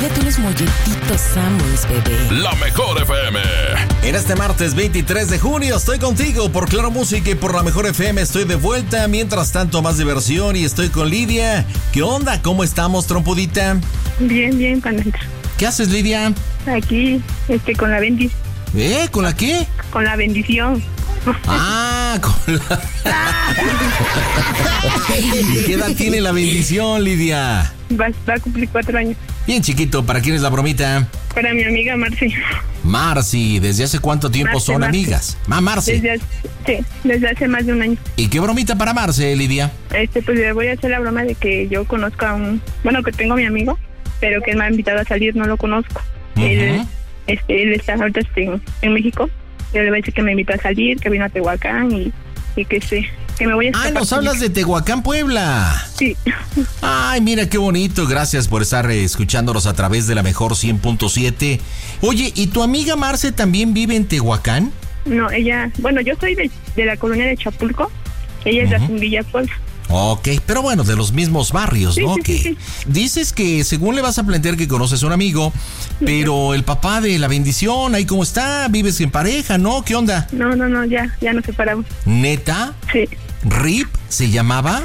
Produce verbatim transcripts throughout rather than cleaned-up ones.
Pídete unos molletitos Samuels, bebé. La Mejor F M. En este martes veintitrés de junio estoy contigo por Claro Música y por La Mejor F M. Estoy de vuelta. Mientras tanto, más diversión y estoy con Lidia. ¿Qué onda? ¿Cómo estamos, trompudita? Bien, bien, panadita. ¿Qué haces, Lidia? Aquí, este, con la bendición. ¿Eh? ¿Con la qué? Con la bendición. Ah, con la... ¿Y qué edad tiene la bendición, Lidia? Va, va a cumplir cuatro años. Bien chiquito. ¿Para quién es la bromita? Para mi amiga Marci. Marci. ¿Desde hace cuánto tiempo Marce, son Marce. amigas? Ah, Marci. Desde hace, sí, desde hace más de un año. ¿Y qué bromita para Marce, Lidia? Este, pues le voy a hacer la broma de que yo conozco a un... Bueno, que tengo a mi amigo, pero que él me ha invitado a salir, no lo conozco. Uh-huh. Él, este, él está ahorita en, en México. Yo le voy a decir que me invitó a salir, que vino a Tehuacán y, y que sé, que me voy a escapar. Ah, nos hablas de Tehuacán, Puebla. Sí. Ay, mira qué bonito. Gracias por estar eh, escuchándonos a través de la Mejor cien punto siete. Oye, ¿y tu amiga Marce también vive en Tehuacán? No, ella... Bueno, yo soy de, de la colonia de Chapulco. Ella es de Uh-huh. Villa Puebla. Ok, pero bueno, de los mismos barrios, ¿no? Sí, sí, que sí, sí. Dices que según le vas a plantear que conoces a un amigo, pero el papá de la bendición, ahí cómo está, vives en pareja, ¿no? ¿Qué onda? No, no, no, ya, ya nos separamos. ¿Neta? Sí, ¿Rip se llamaba?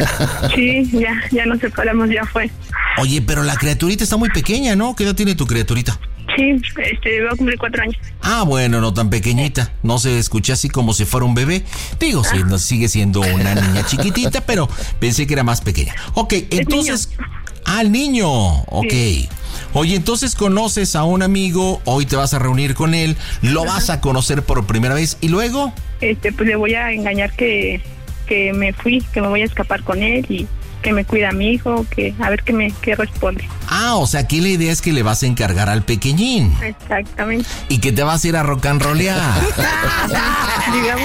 sí, ya, ya nos separamos, ya fue. Oye, pero la criaturita está muy pequeña, ¿no? ¿Qué edad tiene tu criaturita? Sí, este, va a cumplir cuatro años. Ah, bueno, no tan pequeñita. No se escucha así como si fuera un bebé. Digo, sí, no, sigue siendo una niña chiquitita, pero pensé que era más pequeña. Ok, entonces... Ah, el niño. Ok. Sí. Oye, entonces conoces a un amigo, hoy te vas a reunir con él, lo vas a conocer por primera vez y luego... Este, pues le voy a engañar que, que me fui, que me voy a escapar con él y que me cuida a mi hijo, que a ver qué me qué responde. Ah, o sea, aquí la idea es que le vas a encargar al pequeñín. Exactamente. Y que te vas a ir a rock and rollear. Digamos,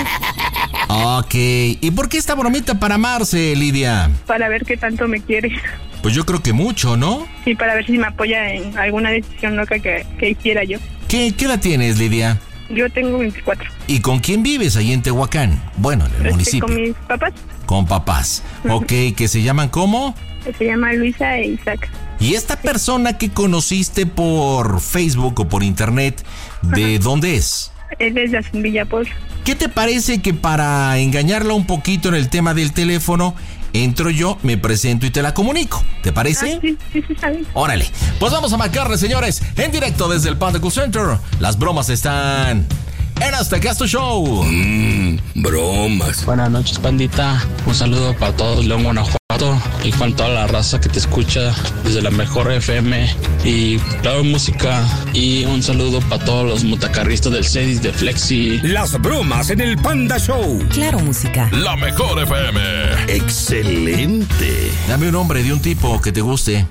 Ok. ¿Y por qué esta bromita para Marce, Lidia? para ver qué tanto me quiere Pues yo creo que mucho, ¿no? y para ver si me apoya en alguna decisión loca que, que hiciera yo. ¿Qué, qué edad tienes, Lidia? Yo tengo veinticuatro. ¿Y con quién vives ahí en Tehuacán? Bueno, en el Este, municipio. con mis papás, Con papás. Ok, ¿que se llaman cómo? que se llama Luisa e Isaac. Y esta persona que conociste por Facebook o por internet, ¿de dónde es? Él es de Villa Puebla. ¿Qué te parece que para engañarla un poquito en el tema del teléfono, entro yo, me presento y te la comunico? ¿Te parece? Ah, sí, sí, sí, está bien. Órale, pues vamos a marcarle, señores, en directo desde el Panda Cool Center. Las bromas están en Hasta Casto Show. Mmm, bromas. Buenas noches, pandita. Un saludo para todos, León, Guanajuato, y para toda la raza que te escucha desde la Mejor F M y Claro Música. Y un saludo para todos los mutacarristas del Cedis de Flexi. Las bromas en el Panda Show. Claro Música. La Mejor F M. Excelente. Dame un nombre de un tipo que te guste.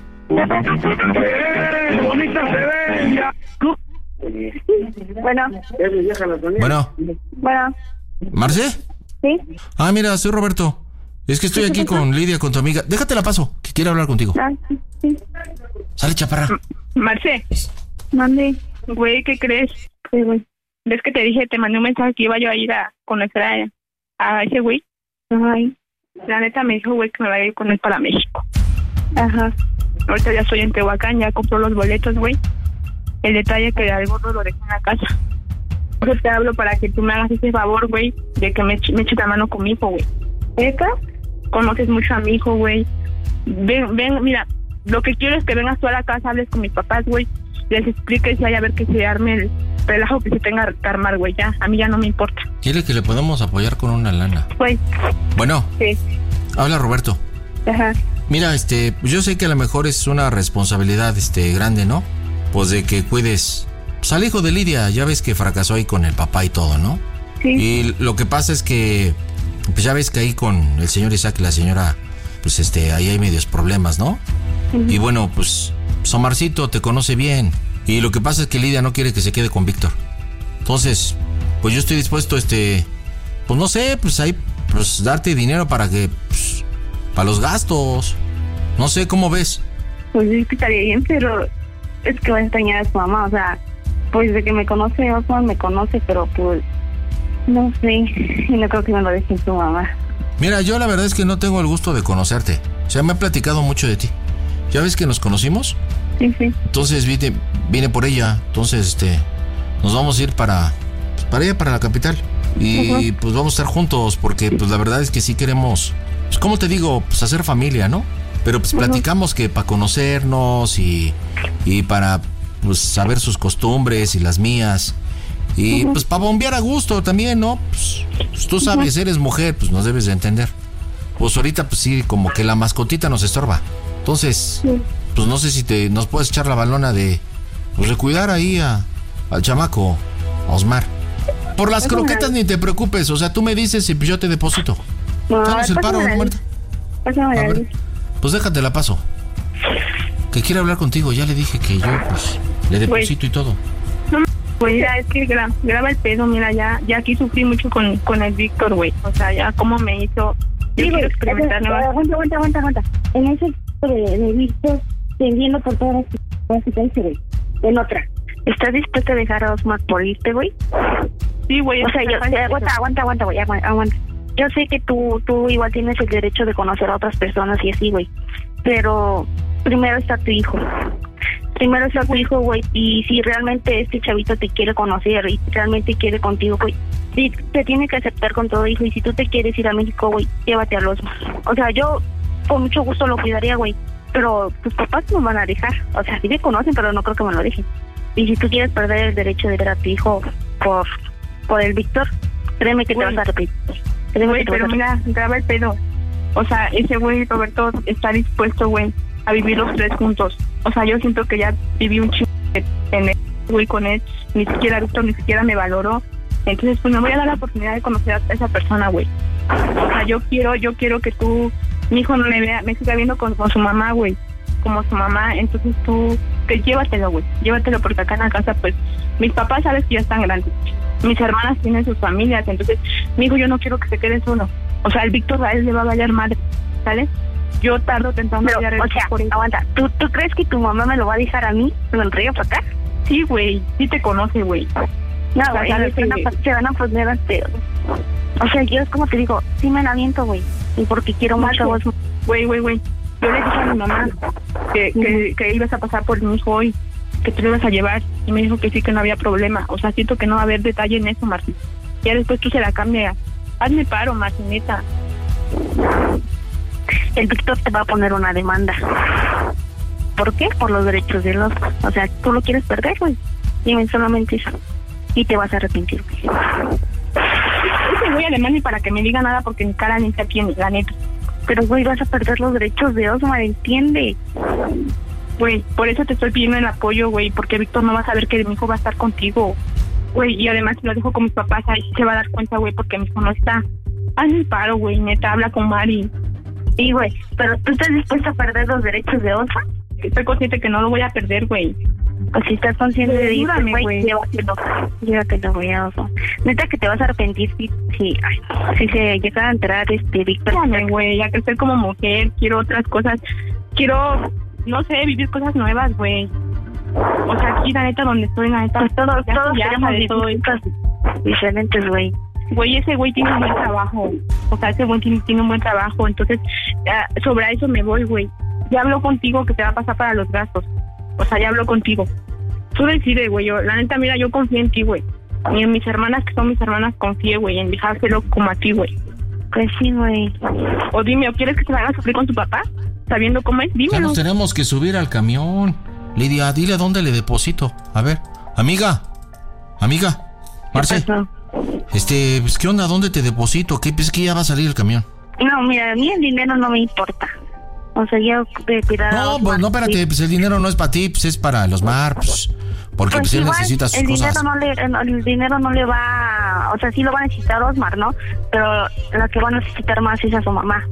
Bueno, Bueno, bueno, ¿Marce? sí. Ah, mira, soy Roberto. Es que estoy aquí con Lidia, con tu amiga. Déjate la paso, que quiere hablar contigo. Ah, sí, sí. Sale, chaparra. Marce, mande. Güey, ¿qué crees? Sí, güey. ¿Ves que te dije, te mandé un mensaje que iba yo a ir a conocer a, a ese güey? Ay. La neta me dijo, güey, que me vaya a ir con él para México. Ajá. Ahorita ya estoy en Tehuacán, ya compró los boletos, güey. El detalle es que al gordo lo dejé en la casa. Por eso te hablo para que tú me hagas ese favor, güey, de que me, eche- me eches la mano con mi hijo, güey. ¿Esta? Conoces mucho a mi hijo, güey. Ven, ven, mira, lo que quiero es que vengas tú a la casa, hables con mis papás, güey, les expliques y a ver que se arme el relajo que se tenga que armar, güey, ya. A mí ya no me importa. Quiere que le podamos apoyar con una lana. Güey, Bueno, sí. habla Roberto. Ajá. Mira, este, yo sé que a lo mejor es una responsabilidad, este, grande, ¿no? Pues de que cuides, pues, al hijo de Lidia. Ya ves que fracasó ahí con el papá y todo, ¿no? Sí. Y lo que pasa es que, pues ya ves que ahí con el señor Isaac y la señora, pues este, ahí hay medios problemas, ¿no? Uh-huh. Y bueno, pues, Somarcito te conoce bien. Y lo que pasa es que Lidia no quiere que se quede con Víctor. Entonces, pues yo estoy dispuesto, este, pues no sé, pues ahí, pues darte dinero para que, pues, para los gastos. No sé, ¿cómo ves? Pues sí, que estaría bien, pero es que va a extrañar a su mamá, o sea, pues de que me conoce, Osman me conoce, pero pues, no sé, y no creo que me lo deje su mamá. Mira, yo la verdad es que no tengo el gusto de conocerte. O sea, me ha platicado mucho de ti. ¿Ya ves que nos conocimos? Sí, sí. Entonces vine, vine por ella. Entonces, este, nos vamos a ir para, pues, para allá, para la capital. Y uh-huh. pues vamos a estar juntos porque pues la verdad es que sí queremos, pues como te digo, pues hacer familia, ¿no? Pero pues uh-huh. platicamos que para conocernos y, y para pues saber sus costumbres y las mías. Y uh-huh. pues para bombear a gusto también, ¿no? Pues, pues tú sabes, uh-huh. eres mujer, pues nos debes de entender. Pues ahorita pues sí, como que la mascotita nos estorba. Entonces, uh-huh. pues no sé si te nos puedes echar la balona de pues de cuidar ahí a, al chamaco, a Osmar. Por las croquetas ni te preocupes, o sea, tú me dices y pues yo te deposito. No, Danos el paro, ¿no, Marta? A ver, pues déjate la paso. Que quiere hablar contigo, ya le dije que yo pues le deposito wey. Y todo. No, pues mira, es que gra, graba el pedo, mira, ya ya aquí sufrí mucho con, con el Víctor, güey. O sea, ya cómo me hizo. Yo sí, quiero experimentar nuevas. Aguanta, aguanta, aguanta, aguanta. En ese de, de Víctor, tendiendo por todas las cosas que dice, güey. En otra. ¿Estás dispuesta a dejar a Osmar por irte, güey? Sí, güey. O sea, yo, aguanta, aguanta, aguanta, güey, aguanta, aguanta. Yo sé que tú, tú igual tienes el derecho de conocer a otras personas y así, güey. Pero primero está tu hijo. Primero está tu hijo, güey. Y si realmente este chavito te quiere conocer y realmente quiere contigo, güey, sí, te tiene que aceptar con todo, hijo. Y si tú te quieres ir a México, güey, llévate a Osmar. O sea, yo con mucho gusto lo cuidaría, güey. Pero tus papás no me van a dejar. O sea, sí me conocen, pero no creo que me lo dejen. Y si tú quieres perder el derecho de ver a tu hijo por por el Víctor, créeme que güey. Te vas a arrepentir. Güey, pero mira, graba el pedo. O sea, ese güey, Roberto, está dispuesto, güey, a vivir los tres juntos. O sea, yo siento que ya viví un chingo en él, güey, con él. Ni siquiera Víctor, ni siquiera me valoró. Entonces, pues me voy a dar la oportunidad de conocer a esa persona, güey. O sea, yo quiero, yo quiero que tú, mi hijo no me vea, me siga viendo con, con su mamá, güey. Como su mamá, entonces tú, que llévatelo, güey, llévatelo porque acá en la casa, pues, mis papás sabes que ya están grandes, mis hermanas tienen sus familias, entonces, mi hijo yo no quiero que se quede solo, o sea, el Víctor a él le va a valer madre, ¿sale? Yo tardo tentando hallar el... O sea, por aguanta, ¿Tú, ¿tú crees que tu mamá me lo va a dejar a mí, me lo río para acá? Sí, güey, sí te conoce, güey. No, güey, se, que... se van a poner al pedo. O sea, yo es como te digo, sí me la aviento, güey, y porque quiero mucho a vos. Güey, güey, güey. Yo le dije a mi mamá que, que, que ibas a pasar por mi hijo hoy, que te lo ibas a llevar, y me dijo que sí, que no había problema. O sea, siento que no va a haber detalle en eso, Martín. Ya después tú se la cambias. Hazme paro, Martineta. El Víctor te va a poner una demanda. ¿Por qué? Por los derechos de los... O sea, tú lo quieres perder, güey. Dime solamente eso. Y te vas a arrepentir, güey. Ese güey además ni para que me diga nada porque mi cara ni se tiene, la neta. Pero, güey, vas a perder los derechos de Osmar, ¿entiende? Güey, por eso te estoy pidiendo el apoyo, güey, porque Víctor no va a saber que mi hijo va a estar contigo. Güey, y además si lo dejo con mis papás, ahí se va a dar cuenta, güey, porque mi hijo no está. Hazme el paro, güey, neta, habla con Mari. Sí, güey, pero ¿tú estás dispuesta a perder los derechos de Osmar? Estoy consciente que no lo voy a perder, güey. Pues si estás consciente de eso, güey, llévatelo. Llévatelo, güey, Osmar. Neta que te vas a arrepentir si, si, ay, si se llega a enterar este Víctor. Déjame, güey, a crecer como mujer, quiero otras cosas. Quiero, no sé, vivir cosas nuevas, güey. O sea, aquí, la neta, donde estoy, la neta... Pues todos, todos queremos vivir cosas diferentes, güey. Güey, ese güey tiene un buen trabajo. O sea, ese güey tiene, tiene un buen trabajo. Entonces, uh, sobre eso me voy, güey. Ya hablo contigo que te va a pasar para los gastos. O sea, ya hablo contigo. Tú decides, güey. Yo, la neta, mira, yo confío en ti, güey. Y en mis hermanas, que son mis hermanas, confío, güey. En dejárselo como a ti, güey. Pues sí, güey. O dime, ¿o quieres que se vayan a sufrir con tu papá? Sabiendo cómo es, dímelo. Ya nos tenemos que subir al camión. Lidia, dile a dónde le deposito. A ver, amiga. Amiga. Marce. Este, pues, ¿qué onda? ¿Dónde te deposito? ¿Qué? Pues que ya va a salir el camión. No, mira, a mí el dinero no me importa. O sea, yo de cuidar. No, pues no, espérate, sí. Pues el dinero no es para ti, pues es para los Mar, pues, porque pues, pues él necesita sus el cosas. Dinero no le, el dinero no le va, o sea, sí lo va a necesitar Osmar, ¿no? Pero la que va a necesitar más es a su mamá.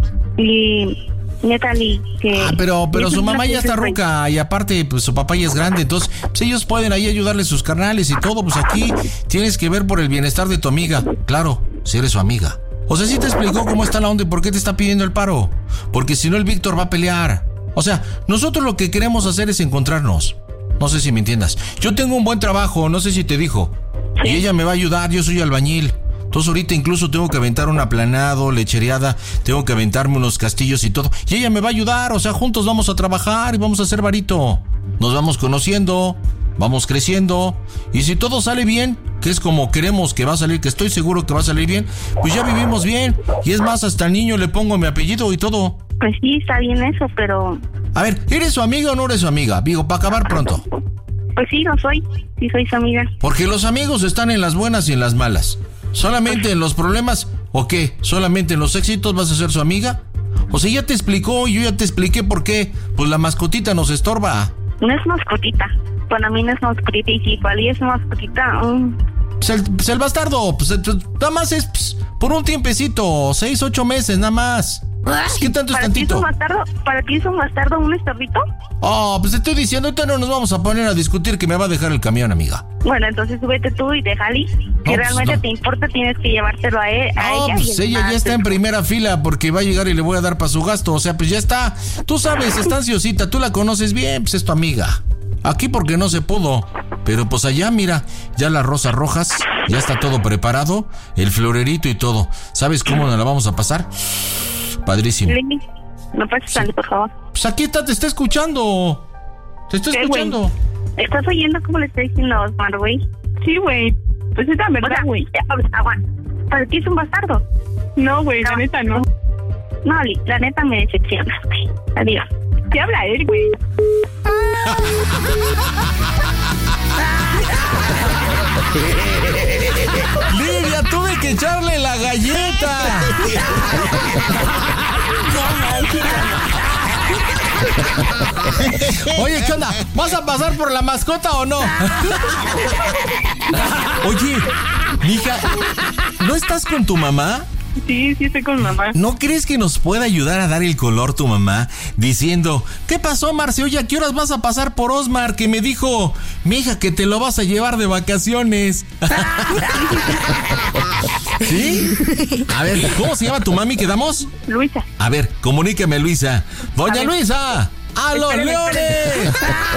Y Natalie, que... Ah, pero, pero su mamá ya está ruca y aparte, pues su papá ya es grande, entonces, pues ellos pueden ahí ayudarle sus carnales y todo, pues aquí tienes que ver por el bienestar de tu amiga, claro, si eres su amiga. O sea, ¿sí te explicó cómo está la onda y por qué te está pidiendo el paro? Porque si no el Víctor va a pelear. O sea, nosotros lo que queremos hacer es encontrarnos. No sé si me entiendas. Yo tengo un buen trabajo, no sé si te dijo. Y ella me va a ayudar, yo soy albañil. Entonces ahorita incluso tengo que aventar un aplanado, lechereada, tengo que aventarme unos castillos y todo. Y ella me va a ayudar, o sea, juntos vamos a trabajar y vamos a hacer varito. Nos vamos conociendo, vamos creciendo. Y si todo sale bien, que es como queremos que va a salir, que estoy seguro que va a salir bien, pues ya vivimos bien. Y es más, hasta al niño le pongo mi apellido y todo. Pues sí, está bien eso, pero... A ver, ¿eres su amiga o no eres su amiga? Digo, para acabar pronto. Pues sí, no soy. Sí soy su amiga. Porque los amigos están en las buenas y en las malas. ¿Solamente en los problemas o qué? ¿Solamente en los éxitos vas a ser su amiga? O sea, ya te explicó, yo ya te expliqué por qué. Pues la mascotita nos estorba. No es mascotita. Para mí no es mascotita. Y si para mí es mascotita... Um... Pues, el, pues el bastardo, pues, pues nada más es pues, por un tiempecito, seis, ocho meses, nada más. Pues, ¿qué tanto es ¿Para tantito? Ti es un bastardo? ¿Para ti es un bastardo un estorbito? Oh, pues te estoy diciendo, ahorita no nos vamos a poner a discutir que me va a dejar el camión, amiga. Bueno, entonces súbete tú y déjale. Si pues, realmente no. te importa, tienes que llevártelo a, él, a No, ella. pues y ella ya más, está en primera fila porque va a llegar y le voy a dar para su gasto. O sea, pues ya está. Tú sabes, está ansiosita, tú la conoces bien, pues es tu amiga. Aquí porque no se pudo. Pero pues allá, mira, ya las rosas rojas, ya está todo preparado, el florerito y todo. ¿Sabes cómo nos la vamos a pasar? Padrísimo. Lili, no puedes salir, por favor. Pues aquí está, te está escuchando. Te está escuchando. Güey? ¿Estás oyendo cómo le estoy diciendo a Osmar, güey? Sí, güey. Pues es la verdad, güey. O sea, aguanta. ¿Para ti es un bastardo? No, güey, la neta no. No, Li, la neta me decepcionas, güey. Adiós. ¿Qué habla él, güey? Lidia, tuve que echarle la galleta. Oye, ¿qué onda? ¿Vas a pasar por la mascota o no? Oye, mija, ¿no estás con tu mamá? Sí, sí estoy con mamá. ¿No crees que nos pueda ayudar a dar el color tu mamá? Diciendo, ¿qué pasó, Marce? Oye, ¿a qué horas vas a pasar por Osmar? Que me dijo, mija, que te lo vas a llevar de vacaciones. ¿Sí? A ver, ¿cómo se llama tu mami? ¿Quedamos? Luisa. A ver, comuníqueme, Luisa. ¡Doña Luisa! ¡A los Espérame, leones!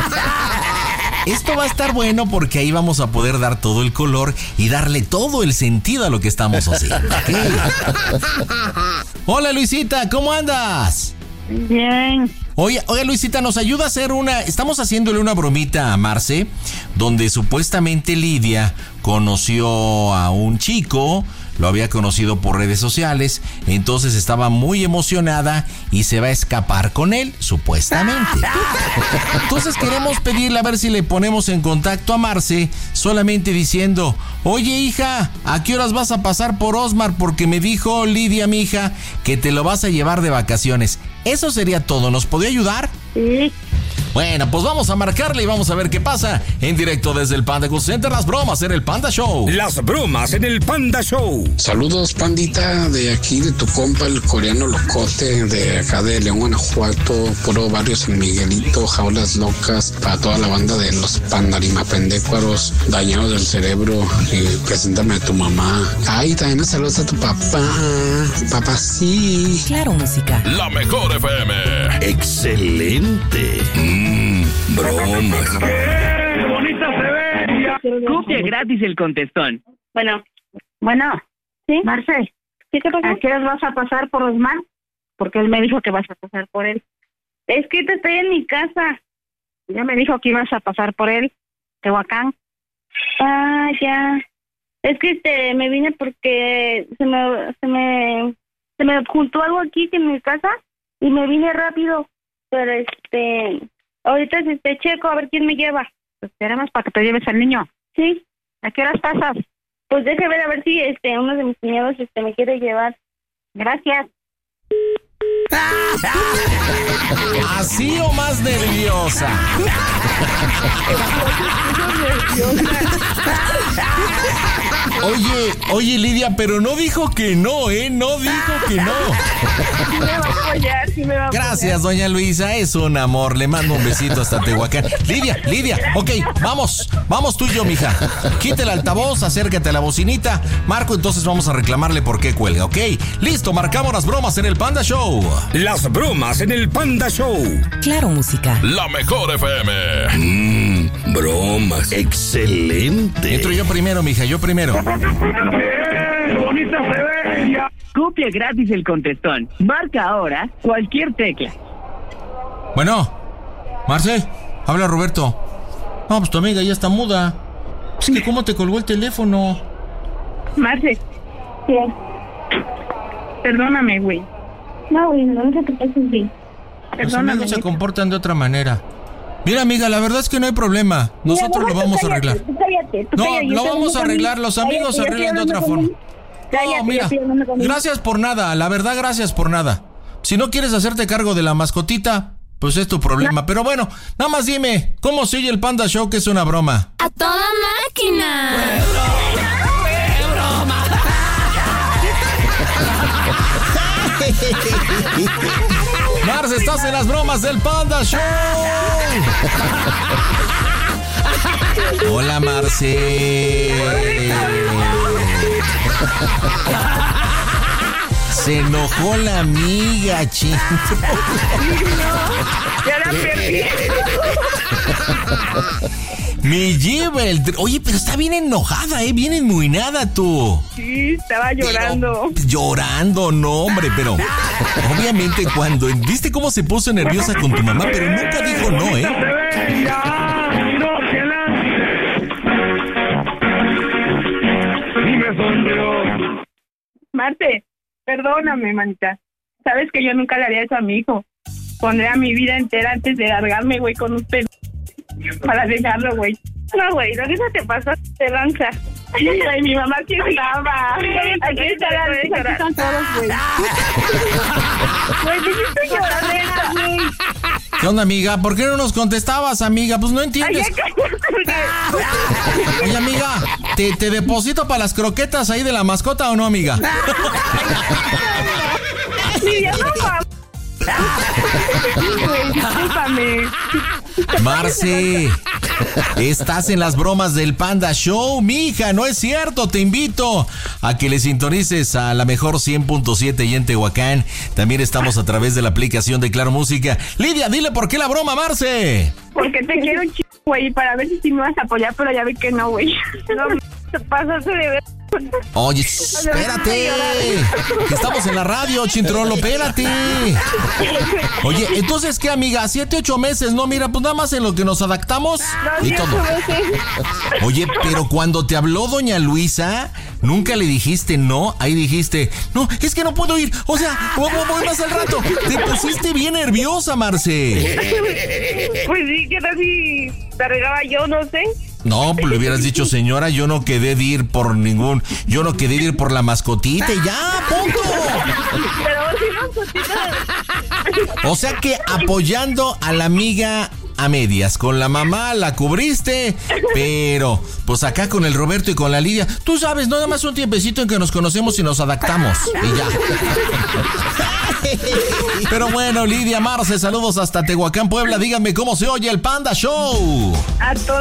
Esto va a estar bueno porque ahí vamos a poder dar todo el color y darle todo el sentido a lo que estamos haciendo. ¿Okay? Hola, Luisita, ¿cómo andas? Bien. Oye, oye, Luisita, nos ayuda a hacer una... Estamos haciéndole una bromita a Marce, donde supuestamente Lidia conoció a un chico, lo había conocido por redes sociales, entonces estaba muy emocionada y se va a escapar con él, supuestamente. Entonces queremos pedirle a ver si le ponemos en contacto a Marce, solamente diciendo, oye, hija, ¿a qué horas vas a pasar por Osmar? Porque me dijo Lidia, mi hija, que te lo vas a llevar de vacaciones. Eso sería todo, ¿nos podría ayudar? Sí. Bueno, pues vamos a marcarle y vamos a ver qué pasa. En directo desde el Panda Cool Center, las bromas en el Panda Show. Las bromas en el Panda Show. Saludos, pandita, de aquí, de tu compa, el coreano locote, de acá de León, Guanajuato, puro barrio San Miguelito, jaulas locas, para toda la banda de los pandarimapendécuaros, dañados del cerebro, y preséntame a tu mamá. Ay, también saludos a tu papá, papá, sí. Claro, música. La mejor F M. Excelente. Mmm, bromas. ¡Qué bonita se ve! Copia gratis el contestón. Bueno, bueno, ¿sí? Marce, ¿Qué te pasó? ¿a qué horas vas a pasar por Osmar? Porque él me dijo que vas a pasar por él. Es que te estoy en mi casa. Ya me dijo que ibas a pasar por él, Tehuacán. Ah, ya. Es que este, me vine porque se me, se me, se me juntó algo aquí en mi casa y me vine rápido. Pero este, ahorita este checo a ver quién me lleva. Pues esperamos para que te lleves al niño. Sí. ¿A qué horas pasas? Pues deje ver a ver si este uno de mis cuñados este me quiere llevar. Gracias. ¿Así o más nerviosa? Oye, oye, Lidia, pero no dijo que no, ¿eh? No dijo que no. Sí me va a apoyar, sí me va a apoyar. Gracias, doña Luisa, es un amor. Le mando un besito hasta Tehuacán. Lidia, Lidia, ok, vamos, vamos tú y yo, mija. Quita el altavoz, acércate a la bocinita. Marco, entonces vamos a reclamarle por qué cuelga, ¿ok? Listo, marcamos las bromas en el Panda Show. Las bromas en el Panda Show. Claro, música. La mejor F M. Mmm, bromas. Excelente. Entro yo primero, mija, yo primero. ¡Qué qué bonita se ve ella. Copia gratis el contestón. Marca ahora cualquier tecla. Bueno, Marce, habla Roberto. No, pues tu amiga ya está muda. Es que ¿cómo te colgó el teléfono? Marce. Sí. Perdóname, güey. No, güey, no sé qué pasa, sí. Los Perdóname. amigos se comportan de otra manera. Mira, amiga, la verdad es que no hay problema. Nosotros Mira, lo vamos a arreglar. Tú cállate, tú No, cállate, yo lo estoy vamos a hablando arreglar. con Los él. amigos se Cállate, yo arreglan de estoy otra hablando forma. con él. Cállate, No, yo mira, estoy hablando con él. gracias por nada. La verdad, gracias por nada. Si no quieres hacerte cargo de la mascotita, pues es tu problema. Pero bueno, nada más dime, ¿cómo se oye el Panda Show, que es una broma? ¡A toda máquina! Mars, estás en las bromas del Panda Show. Hola, Marce. Se enojó la amiga, ching. Ya la perdí. Me lleva el... tr- Oye, pero está bien enojada, ¿eh? Bien enmuinada tú. Sí, estaba llorando. Pero, llorando, no, hombre, pero... Obviamente cuando... ¿Viste cómo se puso nerviosa con tu mamá? Pero nunca dijo no, ¿eh? Se ve ella. No se lance. Y me sonrió. Marte, perdóname, manita. Sabes que yo nunca le haría eso a mi hijo. Pondría mi vida entera antes de largarme, güey, con usted. Para dejarlo, güey. No, güey, lo que eso te pasó, te lanza. Ay, mi mamá aquí estaba. Aquí está la aquí están todos, güey. Güey, ¿por qué estoy llorando, güey? ¿Qué onda, amiga? ¿Por qué no nos contestabas, amiga? Pues no entiendes. Ay, ya, Oye, amiga, ¿te, te deposito para las croquetas ahí de la mascota o no, amiga? sí, ya no, mamá. Güey, discúlpame. Marce, estás en las bromas del Panda Show, mija, no es cierto. Te invito a que le sintonices a la mejor cien punto siete y en Tehuacán. También estamos a través de la aplicación de Claro Música. Lidia, dile por qué la broma, Marce. Porque te quiero un chico, güey, para ver si sí me vas a apoyar, pero ya vi que no, güey. No, te pasaste de ver. Oye, espérate, que estamos en la radio, Chintrolo, espérate. Oye, entonces, ¿qué, amiga? Siete, ocho meses, ¿no? Mira, pues nada más en lo que nos adaptamos y todo. Oye, pero cuando te habló doña Luisa, nunca le dijiste no, ahí dijiste, no, es que no puedo ir, o sea, voy, voy más al rato. Te pusiste bien nerviosa, Marce. Pues sí, ¿qué tal si te arreglaba yo? No sé. No, pues le hubieras dicho, señora, yo no quedé de ir por ningún, yo no quedé de ir por la mascotita y ya, punto. Pero si mascotita. O sea que apoyando a la amiga a medias, con la mamá la cubriste, pero pues acá con el Roberto y con la Lidia, tú sabes, no nada más un tiempecito en que nos conocemos y nos adaptamos y ya. Pero bueno, Lidia, Marce, saludos hasta Tehuacán, Puebla. Díganme cómo se oye el Panda Show. A todos.